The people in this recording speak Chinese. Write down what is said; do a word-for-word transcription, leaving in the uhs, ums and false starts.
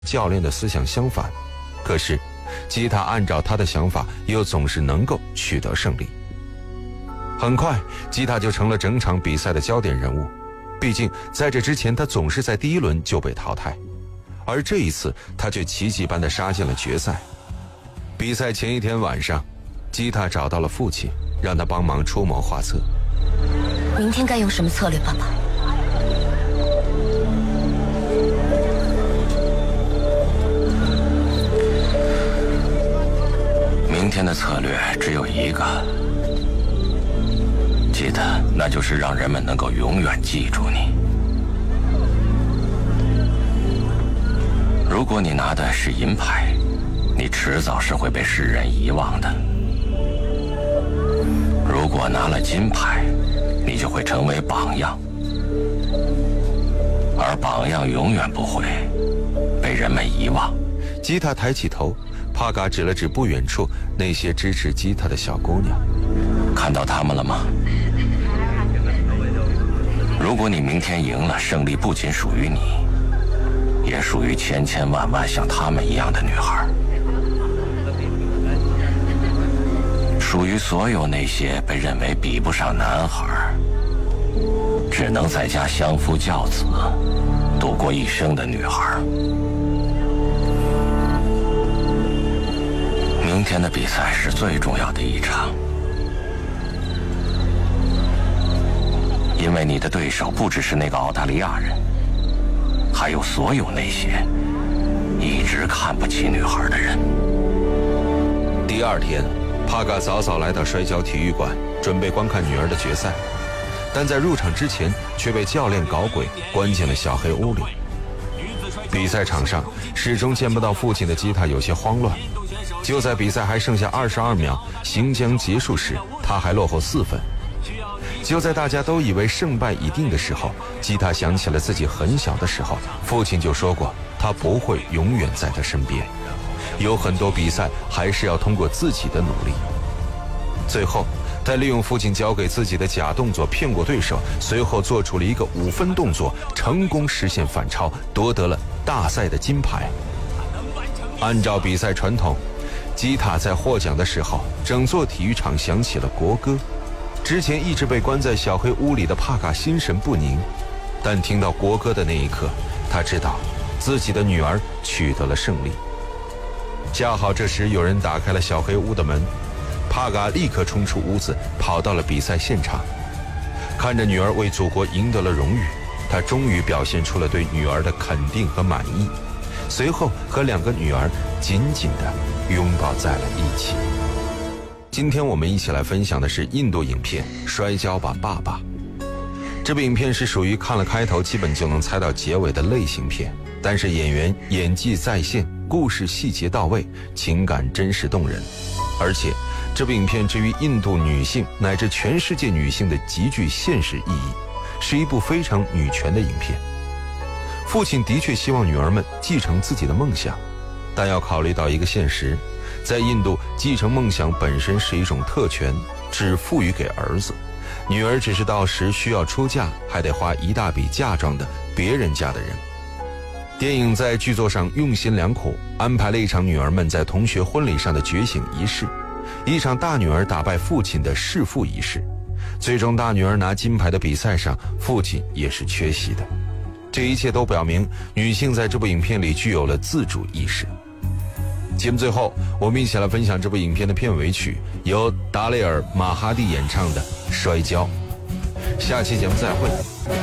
教练的思想相反，可是吉塔按照他的想法又总是能够取得胜利。很快吉塔就成了整场比赛的焦点人物，毕竟在这之前他总是在第一轮就被淘汰，而这一次他却奇迹般地杀进了决赛。比赛前一天晚上，吉塔找到了父亲，让他帮忙出谋划策。 明天该用什么策略，爸爸？ 明天的策略只有一个，记得，那就是让人们能够永远记住你。如果你拿的是银牌，你迟早是会被世人遗忘的；如果拿了金牌，你就会成为榜样，而榜样永远不会被人们遗忘。 吉塔抬起头，帕嘎指了指不远处那些支持吉塔的小姑娘。 看到他们了吗？如果你明天赢了，胜利不仅属于你，也属于千千万万像他们一样的女孩，属于所有那些被认为比不上男孩，只能在家相夫教子度过一生的女孩。明天的比赛是最重要的一场，因为你的对手不只是那个澳大利亚人，还有所有那些一直看不起女孩的人。 第二天，帕嘎早早来到摔跤体育馆，准备观看女儿的决赛，但在入场之前却被教练搞鬼关进了小黑屋里。比赛场上始终见不到父亲的吉塔有些慌乱。就在比赛还剩下二十二秒行将结束时，他还落后四分。就在大家都以为胜败已定的时候，吉塔想起了自己很小的时候，父亲就说过他不会永远在他身边，有很多比赛还是要通过自己的努力。最后他利用父亲教给自己的假动作骗过对手，随后做出了一个五分动作，成功实现反超，夺得了大赛的金牌。按照比赛传统，吉塔在获奖的时候，整座体育场响起了国歌。之前一直被关在小黑屋里的帕卡心神不宁，但听到国歌的那一刻，他知道自己的女儿取得了胜利。恰好这时有人打开了小黑屋的门，帕卡立刻冲出屋子，跑到了比赛现场。看着女儿为祖国赢得了荣誉，他终于表现出了对女儿的肯定和满意，随后和两个女儿紧紧地拥抱在了一起。今天我们一起来分享的是印度影片《摔跤吧，爸爸》。这部影片是属于看了开头基本就能猜到结尾的类型片，但是演员演技在线，故事细节到位，情感真实动人。而且这部影片至于印度女性乃至全世界女性的极具现实意义，是一部非常女权的影片。父亲的确希望女儿们继承自己的梦想，但要考虑到一个现实，在印度继承梦想本身是一种特权，只赋予给儿子，女儿只是到时需要出嫁还得花一大笔嫁妆的别人家的人。电影在剧作上用心良苦，安排了一场女儿们在同学婚礼上的觉醒仪式，一场大女儿打败父亲的弑父仪式。最终大女儿拿金牌的比赛上，父亲也是缺席的。这一切都表明女性在这部影片里具有了自主意识。节目最后我们一起来分享这部影片的片尾曲，由达雷尔·马哈蒂演唱的《摔跤》。下期节目再会。